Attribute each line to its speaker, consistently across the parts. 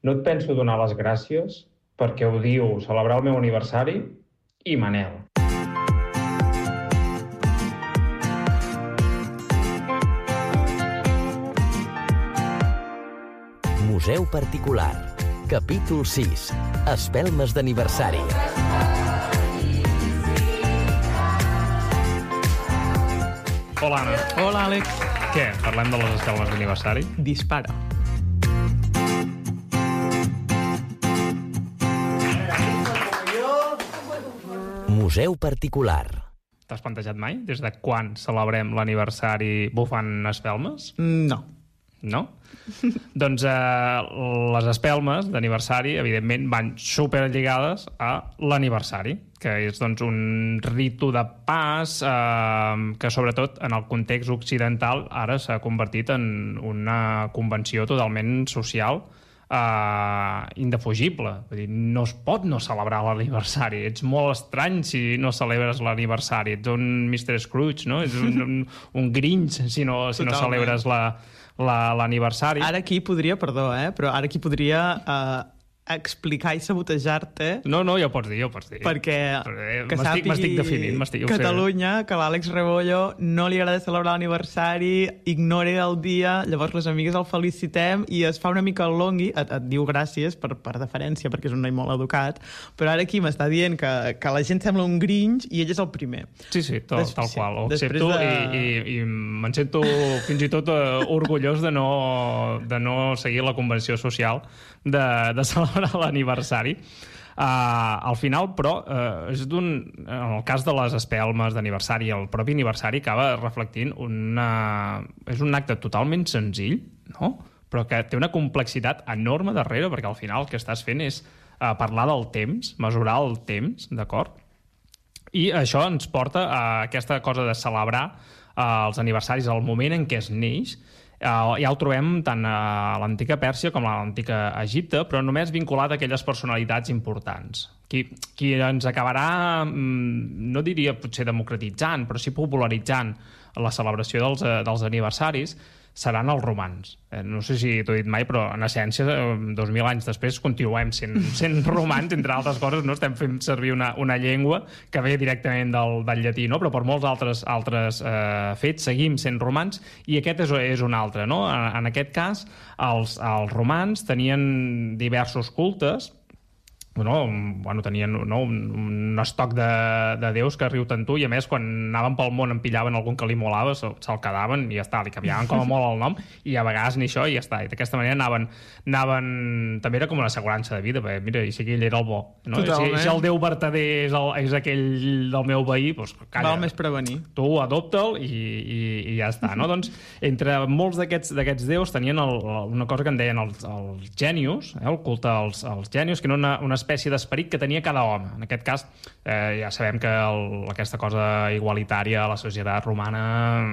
Speaker 1: No et penso donar les gràcies perquè odio celebrar el meu aniversari i Manel.
Speaker 2: Museu particular. Capítol 6. Espelmes d'aniversari.
Speaker 3: Hola, Anna.
Speaker 4: Hola, Àlex.
Speaker 3: Què? Parlem de les espelmes d'aniversari?
Speaker 4: Dispara.
Speaker 2: Museu particular.
Speaker 3: T'has plantejat mai des de quan celebrem l'aniversari bufant espelmes?
Speaker 4: No.
Speaker 3: No? Doncs les espelmes d'aniversari, evidentment, van superlligades a l'aniversari, que és doncs, un ritu de pas que, sobretot, en el context occidental, ara s'ha convertit en una convenció totalment social indefugible. Vull dir, no es pot no celebrar l'aniversari. Ets molt estrany si no celebres l'aniversari. Ets un Mr. Scrooge, no? Ets un Grinch si no celebres l'aniversari.
Speaker 4: Ara aquí podria, perdó, però ara aquí podria explicar i sabotejar-te.
Speaker 3: No, ja ho pots dir.
Speaker 4: Perquè que sàpigui
Speaker 3: m'estic definint.
Speaker 4: Catalunya, que l'Àlex Rebollo no li agrada celebrar l'aniversari, ignora el dia, llavors les amigues el felicitem i es fa una mica el longui, et diu gràcies per deferència, perquè és un noi molt educat, però ara aquí m'està dient que la gent sembla un Grinch i ell és el primer.
Speaker 3: Sí, tal qual. Ho accepto i me'n sento fins i tot orgullós de no seguir la convenció social de celebrar l'aniversari. Al final, però, en el cas de les espelmes d'aniversari, el propi aniversari acaba reflectint és un acte totalment senzill, no? Però que té una complexitat enorme darrere, perquè al final el que estàs fent és parlar del temps, mesurar el temps, d'acord? I això ens porta a aquesta cosa de celebrar els aniversaris al moment en què es neix. Ja ho trobem tant a l'antiga Pèrsia com a l'antiga Egipte, però només vinculat a aquelles personalitats importants. Qui ens acabarà, no diria potser democratitzant, però sí popularitzant la celebració dels aniversaris, seran els romans. No sé si t'ho he dit mai, però en essència, 2000 anys després, continuem sent romans, entre altres coses, no estem fent servir una llengua que ve directament del llatí, no? Però per molts altres fets seguim sent romans, i aquest és un altre, no? En aquest cas, els romans tenien diversos cultes, tenien un estoc de déus que riu tant tu, i a més quan anaven pel món en pillaven algun que li molava, se'l quedaven i ja està, li canviaven com a molt el nom i a vegades ni això i ja està, i d'aquesta manera anaven també era com una assegurança de vida, perquè mira, i si aquell era el bo, no? Si el déu vertader és aquell del meu veí, doncs calla,
Speaker 4: val més prevenir,
Speaker 3: tu adopta'l i ja està, no? Doncs entre molts d'aquests déus tenien una cosa que en deien els genius, el culte als genius, que era una espècie d'esperit que tenia cada home. En aquest cas, ja sabem que aquesta cosa igualitària a la societat romana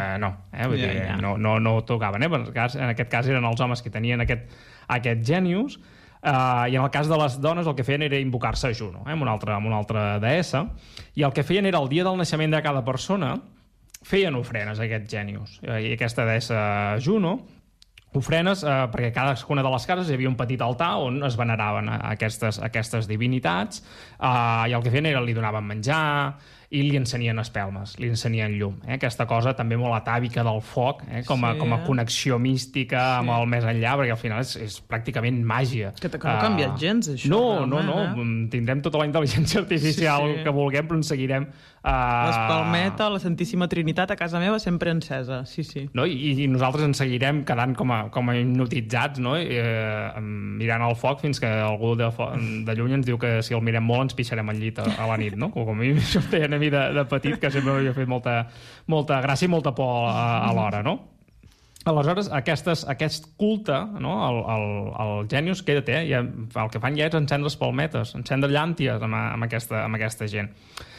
Speaker 3: no tocaven. En aquest cas eren els homes que tenien aquest genius, i en el cas de les dones el que feien era invocar-se a Juno, amb una altra deessa, i el que feien era el dia del naixement de cada persona feien ofrenes a aquests genius. I aquesta deessa Juno, ofrenes perquè a cadascuna de les cases hi havia un petit altar on es veneraven aquestes divinitats, i el que feien era li donaven menjar i li encenien espelmes, li encenien llum. Aquesta cosa també molt atàvica del foc, com a connexió mística amb el més enllà, perquè al final és pràcticament màgia.
Speaker 4: Que no ha canviat gens, això.
Speaker 3: No. Tindrem tota la intel·ligència artificial que vulguem, però en seguirem.
Speaker 4: L'espalmeta, la Santíssima Trinitat a casa meva sempre encesa, sí.
Speaker 3: No? I nosaltres ens seguirem quedant com a hipnotitzats, no? Mirant el foc fins que algú de lluny ens diu que si el mirem molt ens pixarem al llit a la nit, no? Com a mi això em feia a mi de petit, que sempre m'havia fet molta gràcia i molta por alhora, no? Aleshores, aquest culte, no? El genius, queda't, el que fan ja és encendre espalmetes, encendre llànties amb aquesta gent.